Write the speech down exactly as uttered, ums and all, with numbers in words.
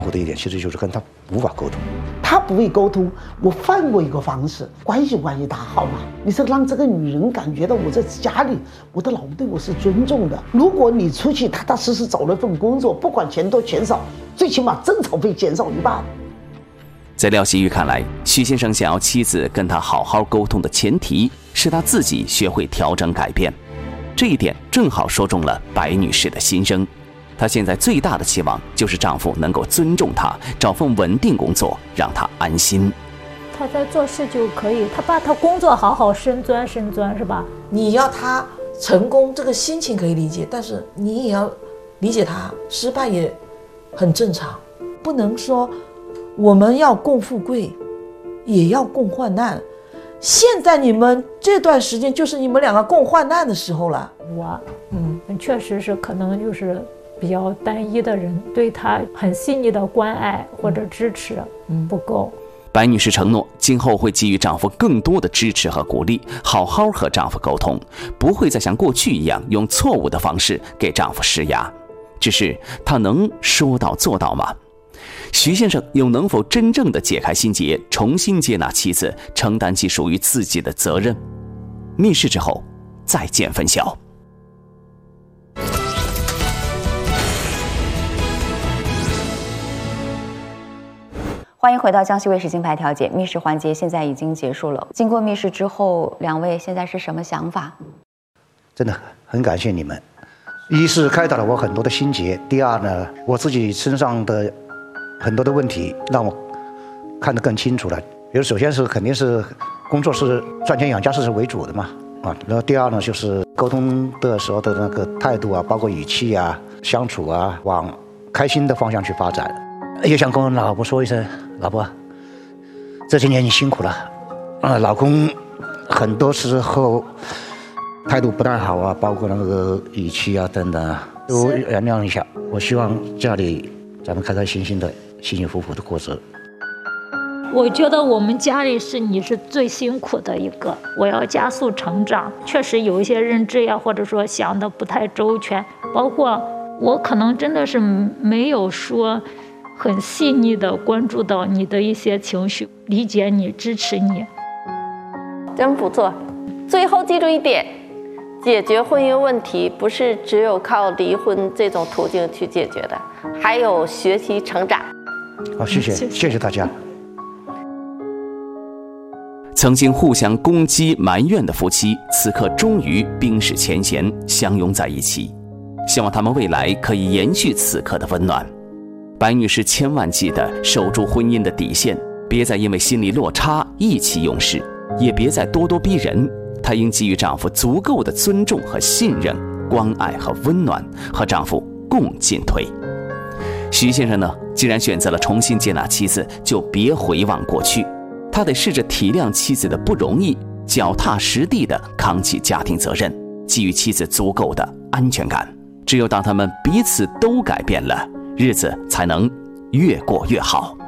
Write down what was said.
苦的一点其实就是跟他无法沟通。 他不会沟通，我换过一个方式，关系关系打好嘛。你是让这个女人感觉到我在家里，我的老公对我是尊重的。如果你出去踏踏实实找了份工作，不管钱多钱少，最起码争吵费减少一半。 在廖希玉看来，许先生想要妻子跟他好好沟通的前提是他自己学会调整改变。这一点正好说中了白女士的心声。她现在最大的期望就是丈夫能够尊重她，找份稳定工作，让她安心。 她在做事就可以，她把她工作好好深钻深钻，是吧？ 你要她成功，这个心情可以理解，但是你也要理解她失败也很正常，不能说我们要共富贵，也要共患难。现在你们这段时间就是你们两个共患难的时候了。 我，嗯，确实是可能就是比较单一的人，对他很细腻的关爱或者支持，嗯，不够。 白女士承诺，今后会给予丈夫更多的支持和鼓励，好好和丈夫沟通，不会再像过去一样用错误的方式给丈夫施压。只是她能说到做到吗？徐先生又能否真正的解开心结，重新接纳妻子，承担起属于自己的责任？密室之后再见分晓。 欢迎回到江西卫视金牌调解密室环节，现在已经结束了。经过密室之后，两位现在是什么想法？ 真的很感谢你们，一是开导了我很多的心结，第二呢，我自己身上的很多的问题让我看得更清楚了。比如首先是肯定是工作是赚钱养家是为主的嘛，啊，然后第二呢就是沟通的时候的那个态度啊，包括语气啊、相处啊，往开心的方向去发展。也想跟我老婆说一声，老婆，这些年你辛苦了，啊，老公很多时候态度不太好啊，包括那个语气啊等等啊，都原谅一下。我希望家里咱们开开心心的、幸幸福福的过日子。 我觉得我们家里是你是最辛苦的一个，我要加速成长，确实有一些认知呀，或者说想的不太周全，包括我可能真的是没有说很细腻的关注到你的一些情绪，理解你，支持你。 真不错。最后记住一点，解决婚姻问题不是只有靠离婚这种途径去解决的，还有学习成长。 好，谢谢，谢谢大家。 曾经互相攻击埋怨的夫妻，此刻终于冰释前嫌，相拥在一起。希望他们未来可以延续此刻的温暖。白女士千万记得守住婚姻的底线，别再因为心理落差意气用事，也别再咄咄逼人。她应给予丈夫足够的尊重和信任、关爱和温暖，和丈夫共进退。徐先生呢，既然选择了重新接纳妻子，就别回望过去，他得试着体谅妻子的不容易，脚踏实地地扛起家庭责任，给予妻子足够的安全感。只有当他们彼此都改变了，日子才能越过越好。